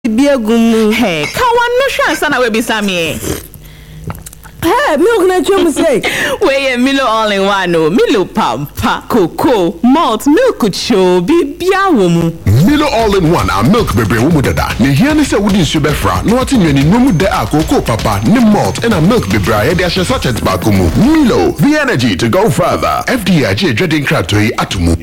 Biagumu. Hey, kawan no chance na we bisami. Hey, milk na chum say. We Milo all in one no. Milo pampa, cocoa, malt, milk cho bibia womu. Milo all in one a milk bebe womu dada. Ni here ni se wudi subefra. No ati nyeni nomu de a cocoa papa, ni malt and a milk bebe a yedi ashe sachet bakumu. Milo, the energy to go further. FDIJ dreading kratoi atumu.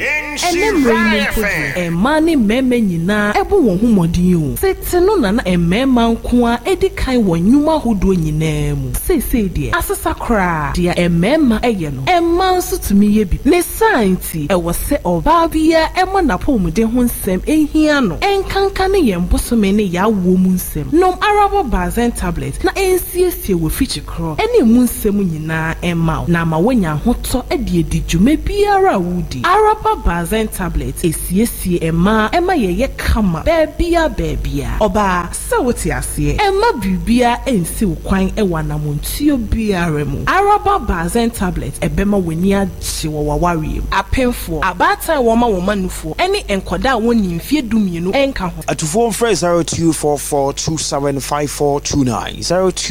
Mani meme nyina ebu won humodi o. Setino na emema nko a edi kan won nyuma hodo nyina mu. Sese de asesa kra de emema eye no. Emma nso tumi ye bi. Ne santi e wo se oba bia emo na pomde ho nsem ehia no. Enkanka ne yembosome ne ya wo mu nsem. Nom arabo bazen tablet na ensiesie wo fichi kro. Ene mu nsem nyina emma na ma wonya hoto e de di dwuma biara wudi. Arabo bazen tablet esiesie emma yeye kama bebia oba se wote ase emma bibia ensi kwan e wanamontuo biara mu araba bazen tablet ebema weni agye wo waware apemfo abata wo ma nufo ene enkoda woni mfie dumienu enka ho atufo mfre 0244275429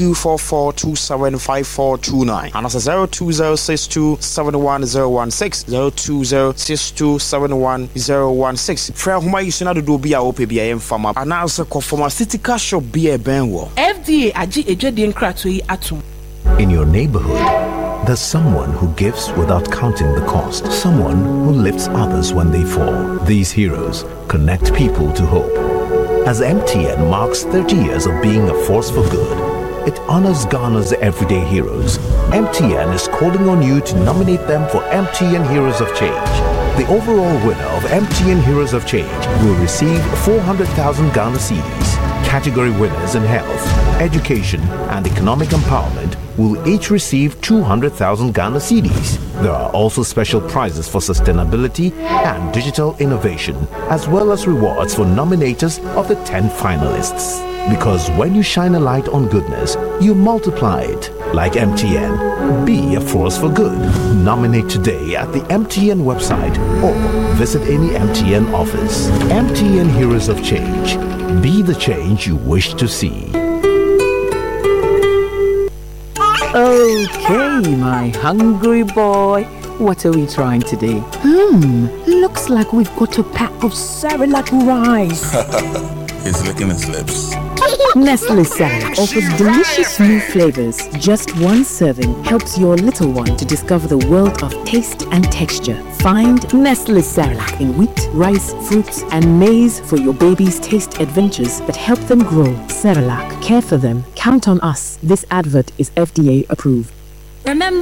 0244275429 and also 0206271016 0206271016 fra homa yisuna do bia wo pebia yemfama announce ko pharmaceutical shop bia benwo FDA agi ejwede nkrato yi atum. In your neighborhood, there's someone who gives without counting the cost. Someone who lifts others when they fall. These heroes connect people to hope. As MTN marks 30 years of being a force for good, it honors Ghana's everyday heroes. MTN is calling on you to nominate them for MTN Heroes of Change. The overall winner of MTN Heroes of Change will receive 400,000 Ghana cedis. Category winners in health, education, and economic empowerment will each receive 200,000 Ghana cedis. There are also special prizes for sustainability and digital innovation, as well as rewards for nominators of the 10 finalists. Because when you shine a light on goodness, you multiply it. Like MTN, be a force for good. Nominate today at the MTN website or visit any MTN office. MTN Heroes of Change. Be the change you wish to see. Okay, my hungry boy. What are we trying today? Looks like we've got a pack of Cerelac rice. He's licking his lips. Nestle Cerelac offers delicious new flavors. Just one serving helps your little one to discover the world of taste and texture. Find Nestle Cerelac in wheat, rice, fruits, and maize for your baby's taste adventures that help them grow. Cerelac, care for them. Count on us. This advert is FDA approved. Remember